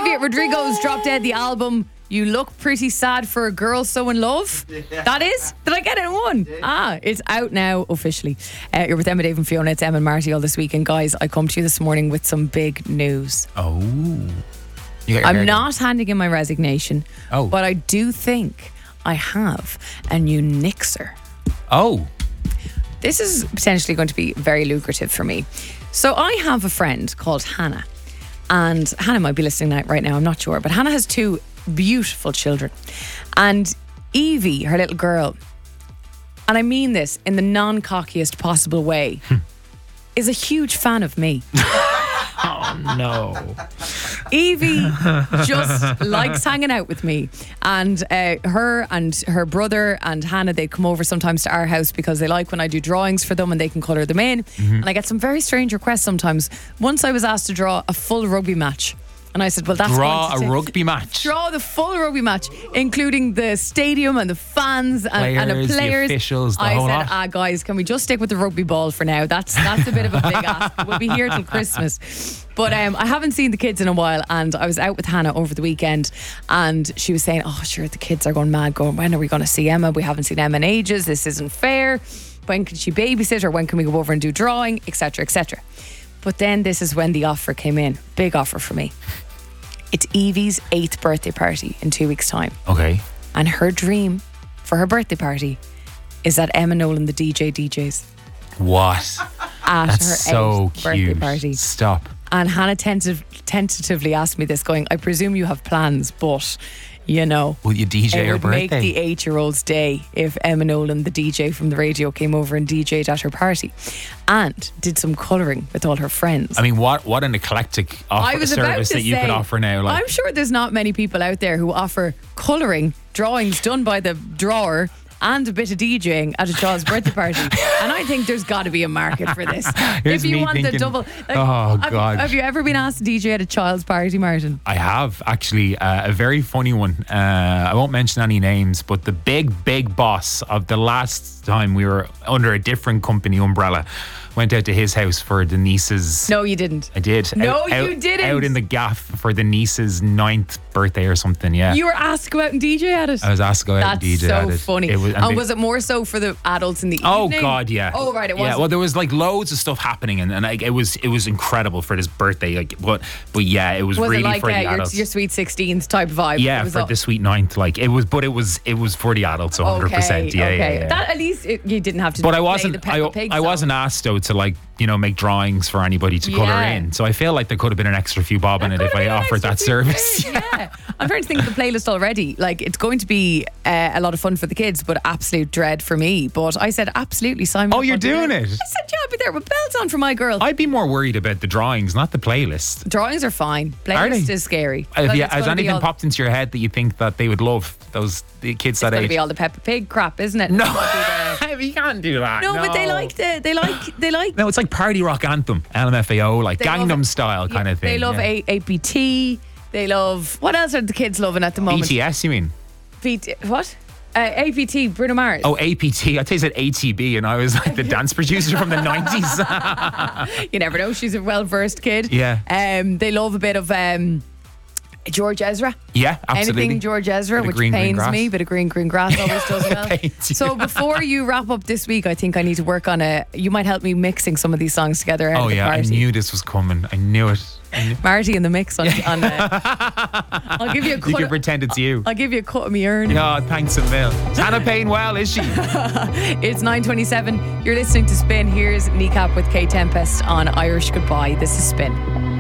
Olivia Rodrigo's dropped dead the album You Look Pretty Sad for a Girl So in Love. That is? Did I get it in one? It's out now officially. You're with Emma, Dave and Fiona. It's Emma and Marty all this week. And guys, I come to you this morning with some big news. Oh. I'm not handing in my resignation. Oh. But I do think I have a new Nixer. Oh. This is potentially going to be very lucrative for me. So I have a friend called Hannah. And Hannah might be listening right now, I'm not sure. But Hannah has two beautiful children. And Evie, her little girl, and I mean this in the non-cockiest possible way, is a huge fan of me. Oh, no. Evie just likes hanging out with me. And her and her brother and Hannah, they come over sometimes to our house because they like when I do drawings for them and they can colour them in. And I get some very strange requests sometimes. Once I was asked to draw a full rugby match. And I said, well, that's Draw a rugby match. Draw the full rugby match, including the stadium and the fans and the players. The officials, the I whole said, lot. guys, can we just stick with the rugby ball for now? That's a bit of a big ask. We'll be here till Christmas. But I haven't seen the kids in a while, and I was out with Hannah over the weekend, and she was saying, oh, sure, the kids are going mad, going, when are we going to see Emma? We haven't seen Emma in ages. This isn't fair. When can she babysit, or when can we go over and do drawing, etc., etc. But then this is when the offer came in. Big offer for me. It's Evie's 8th birthday party in 2 weeks' time. Okay. And her dream for her birthday party is that Emma Nolan, the DJ, DJs. What? At That's her so 8th birthday cute. party. Stop. And Hannah tentatively asked me this, going, I presume you have plans, but, you know. Will you DJ it her would birthday? make the 8-year-old's day if Emma Nolan, the DJ from the radio, came over and DJ'd at her party and did some colouring with all her friends. I mean, what an eclectic service that you could offer now. Like, I'm sure there's not many people out there who offer colouring drawings done by the drawer and a bit of DJing at a child's birthday party. And I think there's got to be a market for this. Here's if you me want thinking, the double. God. Have you ever been asked to DJ at a child's party, Martin? I have, actually. A very funny one. I won't mention any names, but the big boss of the last time we were under a different company umbrella went out to his house for the niece's... No, you didn't. I did. No, you didn't. Out in the gaff for the niece's 9th birthday or something, yeah. You were asked to go out and DJ at it? I was asked to go out and DJ at it. That's so funny. Was it more so for the adults in the evening? Oh, God, yeah. Oh, right, it was. Yeah, well, there was like loads of stuff happening and like, it was incredible for this birthday. Like, but yeah, it was really it like, for the adults. your sweet 16th type vibe? Yeah, for the sweet 9th. Like, it was for the adults 100%. Yeah. That, at least you didn't have to. But I wasn't asked though to, like, you know, make drawings for anybody to colour in. So I feel like there could have been an extra few bob in it if I offered that service. Yeah. I'm trying to think of the playlist already. Like, it's going to be a lot of fun for the kids, but absolute dread for me. But I said, absolutely, Simon. Oh, you're doing it? I said, yeah, I'll be there with bells on for my girl. I'd be more worried about the drawings, not the playlist. Drawings are fine. Playlist is scary. Has anything popped into your head that you think that they would love, the kids that age? It's going to be all the Peppa Pig crap, isn't it? No, you can't do that. No, but they like. No, it's like party rock anthem, LMFAO, like Gangnam Style kind of thing. They love APT. They love, what else are the kids loving at the moment? BTS, you mean? What? APT, Bruno Mars. Oh, APT. I thought you said ATB, and I was like the dance producer from the 90s. You never know. She's a well-versed kid. Yeah. They love a bit of George Ezra. Yeah, absolutely. Anything George Ezra, which pains me. Bit of green grass always does well. So before you wrap up this week, I think I need to work on you might help me mixing some of these songs together ahead of the party. I knew this was coming. I knew it. Marty in the mix on I'll give you a cut. You can pretend it's you. I'll give you a cut of me earn. No, thanks a mil. Is Hannah paying well, is she? It's 9:27. You're listening to Spin. Here's Kneecap with K Tempest on Irish Goodbye. This is Spin.